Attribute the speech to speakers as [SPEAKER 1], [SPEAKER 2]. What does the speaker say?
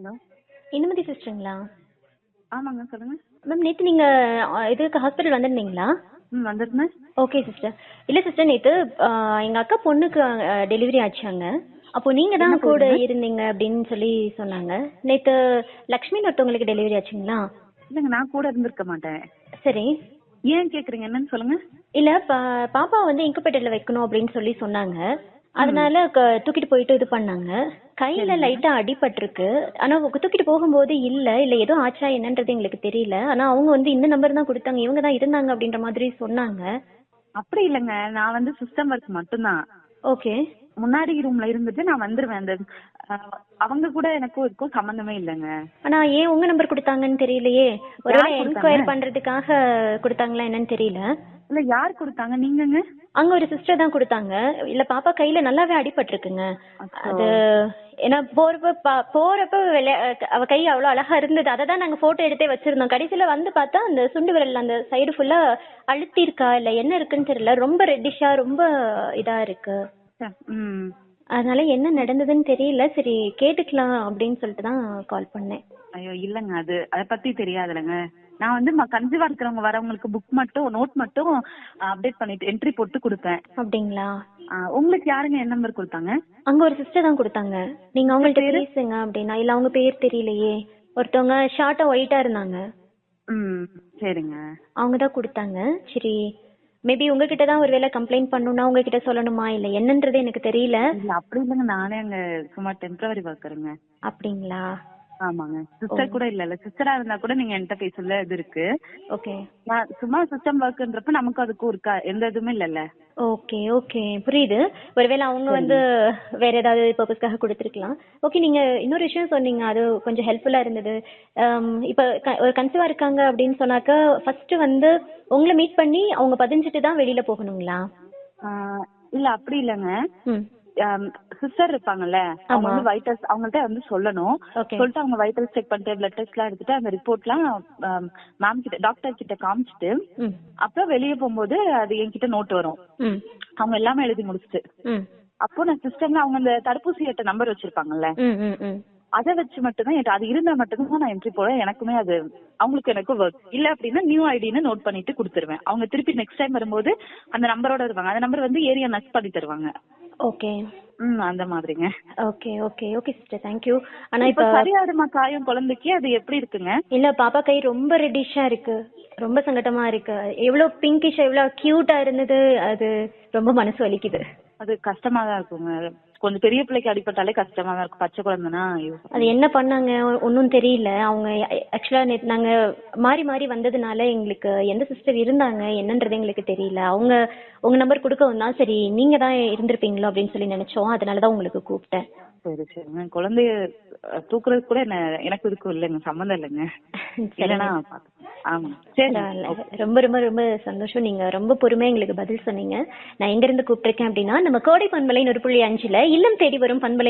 [SPEAKER 1] Hello.
[SPEAKER 2] Indumathi சிஸ்டருங்களா?
[SPEAKER 1] ஆமாங்க, சொல்லுங்க.
[SPEAKER 2] Ma'am நேற்று இதுக்கு ஹாஸ்பிட்டல் வந்திருந்தீங்களா?
[SPEAKER 1] வந்திருந்தேன்.
[SPEAKER 2] Okay sister. இல்லை சிஸ்டர், நேற்று எங்கள் அக்கா பொண்ணுக்கு டெலிவரி ஆச்சாங்க. அப்போ நீங்கள்
[SPEAKER 1] என்ன
[SPEAKER 2] தான் கூட
[SPEAKER 1] பேருங்க?
[SPEAKER 2] இருந்தீங்க அப்படின்னு சொல்லி சொன்னாங்க. நேற்று லக்ஷ்மின்னு ஒருத்தவங்களுக்கு டெலிவரி ஆச்சுங்களா?
[SPEAKER 1] இல்லைங்க, நான் கூட இருந்திருக்க மாட்டேன்.
[SPEAKER 2] சரி.
[SPEAKER 1] ஏன் கேக்குறீங்க? என்னன்னு சொல்லுங்க.
[SPEAKER 2] இல்லை பாப்பா வந்து இன்குபேட்டரில் வைக்கணும் அப்படின்னு சொல்லி சொன்னாங்க. அதனால தூக்கிட்டு போயிட்டு இது பண்ணாங்க. கையில
[SPEAKER 1] சரிங்க.
[SPEAKER 2] லைட்டா அடிபட்டிருக்கு. ஆனா தூக்கிட்டு போகும்போது இல்ல ஏதோ ஆச்சா என்னன்றது எங்களுக்கு தெரியல. ஆனா அவங்க வந்து இந்த நம்பர் தான் கொடுத்தாங்க, இவங்க தான் இருந்தாங்க அப்படின்ற மாதிரி சொன்னாங்க.
[SPEAKER 1] அப்படி இல்லைங்க, நான் வந்து சிஸ்டம் ஒர்க் மட்டும்தான்.
[SPEAKER 2] ஓகே.
[SPEAKER 1] முன்னாடி ரூம்ல இருந்துட்டு நான் வந்துருவேன். அந்த அவங்க கூட எனக்கும் இதுக்கும் சம்பந்தமே இல்லைங்க.
[SPEAKER 2] ஆனா ஏன் உங்க நம்பர் கொடுத்தாங்கன்னு தெரியலையே. ஒருவேளை
[SPEAKER 1] யார் கொடுத்தாங்க?
[SPEAKER 2] என்கொயர் பண்றதுக்காக கொடுத்தாங்களா என்னன்னு தெரியல.
[SPEAKER 1] இல்ல, யார் கொடுத்தாங்க? நீங்கங்க?
[SPEAKER 2] அங்க ஒரு சிஸ்டர் தான் கொடுத்தாங்க. இல்ல பாப்பா கையில நல்லாவே அடிபட்டிருக்குங்க.
[SPEAKER 1] அச்சோ.
[SPEAKER 2] அது ஏன்னா போறப்ப அவ கை அவ்வளவு அழகா இருந்தது. அதை தான் நாங்க போட்டோ எடுத்தே வச்சிருந்தோம். கடைசியில வந்து பார்த்தா அந்த சுண்டு விரல் அந்த சைடு ஃபுல்லா அழுத்தி இருக்கா இல்ல என்ன இருக்குன்னு தெரியல. ரொம்ப ரெட்டிஷா ரொம்ப இதா இருக்கு.
[SPEAKER 1] ம்.
[SPEAKER 2] அதனால என்ன நடந்ததுன்னு தெரியல. சரி கேட்டுக்கலாம் அப்படின்னு சொல்லிட்டு தான் கால் பண்ணேன்.
[SPEAKER 1] ஐயோ இல்லங்க, அதை பத்தி தெரியாதுலங்க. நான் வந்து கன்சீவா இருக்கிறவங்க வரவங்களுக்கு புக் மட்டும் நோட் மட்டும் அப்டேட் பண்ணிட்டு என்ட்ரி போட்டு கொடுப்பேன்.
[SPEAKER 2] அப்படிங்களா?
[SPEAKER 1] உங்களுக்கு யாருங்க என் நம்பர் கொடுத்தாங்க?
[SPEAKER 2] அங்க ஒரு சிஸ்டர் தான் கொடுத்தாங்க. நீங்க அவங்கள்ட்ட பேசுங்க அப்படின்னா. இல்ல அவங்க பேர் தெரியலையே. ஒருத்தவங்க ஷார்ட்டா ஒயிட்டா இருந்தாங்க.
[SPEAKER 1] சரிங்க.
[SPEAKER 2] அவங்க தான் கொடுத்தாங்க. சரி, மேபி உங்ககிட்ட தான் ஒருவேளை கம்ப்ளைண்ட் பண்ணணும்னா உங்ககிட்ட சொல்லணுமா இல்ல என்னன்றது எனக்கு தெரியல.
[SPEAKER 1] இல்ல அப்படி இல்லைங்க, நானே அங்க சும்மா டெம்பரவரி ஒர்க்கருங்க.
[SPEAKER 2] அப்படிங்களா?
[SPEAKER 1] ஆமாங்க. சிஸ்டர் கூட இல்ல, சிஸ்டரா இருந்தா கூட நீங்க என்கிட்ட பேசல இது இருக்கு.
[SPEAKER 2] ஓகே.
[SPEAKER 1] நான் சும்மா சிஸ்டம் ஒர்க்ன்றப்ப நமக்கு அதுக்கும் இருக்கா எந்த இதுவுமே இல்லல்ல.
[SPEAKER 2] ஓகே ஓகே புரியுது. ஒருவேளை அவங்க வந்து வேற ஏதாவது பர்பஸ்க்காக கொடுத்துருக்கலாம். ஓகே, நீங்க இன்னொரு விஷயம் சொன்னீங்க, அது கொஞ்சம் ஹெல்ப்ஃபுல்லா இருந்தது. இப்ப ஒரு கன்சீவா இருக்காங்க அப்படின்னு சொன்னாக்க ஃபர்ஸ்ட் வந்து உங்களை மீட் பண்ணி அவங்க பதிஞ்சிட்டு தான் வெளியில போகணுங்களா?
[SPEAKER 1] இல்ல அப்படி இல்லங்க.
[SPEAKER 2] ம்.
[SPEAKER 1] சிஸ்டர் இருப்பாங்கல்ல, அவங்க வந்து வைட்டல்ஸ் அவங்கள்ட்ட வந்து சொல்லணும். சொல்லிட்டு அவங்க வைட்டல்ஸ் செக் பண்ணிட்டு பிளட் டெஸ்ட் எல்லாம் எடுத்துட்டு அந்த ரிப்போர்ட்லாம் மேம் கிட்ட டாக்டர் கிட்ட காமிச்சிட்டு அப்புறம் வெளியே போகும்போது அது என்கிட்ட நோட் வரும். அவங்க எல்லாமே எழுதி முடிச்சுட்டு அப்போ நான் சிஸ்டம்ல அவங்க அந்த தடுப்பூசி அட்டை நம்பர் வச்சிருப்பாங்கல்ல, அதை வச்சு மட்டும்தான் அது இருந்தா மட்டும்தான் நான் என்ட்ரி போடுவேன். எனக்குமே அது அவங்களுக்கு எனக்கும் ஒர்க் இல்ல அப்படின்னா நியூ ஐடின்னு நோட் பண்ணிட்டு கொடுத்துருவேன். அவங்க திருப்பி நெக்ஸ்ட் டைம் வரும்போது அந்த நம்பரோட இருப்பாங்க. அந்த நம்பர் வந்து ஏரியா நர்ஸ் பண்ணி தருவாங்க.
[SPEAKER 2] ஓகே.
[SPEAKER 1] அந்த மாதிரிங்க.
[SPEAKER 2] Okay okay okay sister, thank you. ஆனா
[SPEAKER 1] இப்ப சரியாடுமா காயம் குழந்தைக்கு? அது எப்படி இருக்குங்க?
[SPEAKER 2] இல்ல பாப்பா கை ரொம்ப ரெட்டிஷா இருக்கு, ரொம்ப சங்கடமா இருக்கு. எவ்வளவு பிங்கிஷ் எவ்வளவு கியூட்டா இருந்தது, அது ரொம்ப மனசு வலிக்குது.
[SPEAKER 1] அது கஷ்டமா தான் இருக்குங்க. கொஞ்சம் பெரிய பிள்ளைக்கு அடிபட்டாலே கஷ்டமா தான் இருக்கும். பச்சை குழந்தைனா
[SPEAKER 2] அது என்ன பண்ணாங்க ஒன்னும் தெரியல. அவங்க ஆக்சுவலா நாங்க மாறி மாறி வந்ததுனால எங்களுக்கு எந்த சிஸ்டர் இருந்தாங்க என்னன்றது எங்களுக்கு தெரியல. அவங்க உங்க நம்பர் கொடுக்க வந்தா சரி நீங்க தான் இருந்திருப்பீங்களோ அப்படின்னு சொல்லி நினைச்சோம். அதனாலதான் உங்களுக்கு கூப்பிட்டேன்.
[SPEAKER 1] சரி சரிங்க. குழந்தைய தூக்குறது கூட எனக்கு இதுக்கும் இல்லைங்க, சம்மந்தம் இல்லைங்க. இல்லைன்னா ஆமா சரி.
[SPEAKER 2] ரொம்ப ரொம்ப ரொம்ப சந்தோஷம். நீங்க ரொம்ப பொறுமையா எங்களுக்கு பதில் சொன்னீங்க. நான் எங்க இருந்து கூப்பிட்டிருக்கேன் அப்படின்னா நம்ம கோடை பண்பலை 1.5 இல்லம் தேடி வரும் பண்பலை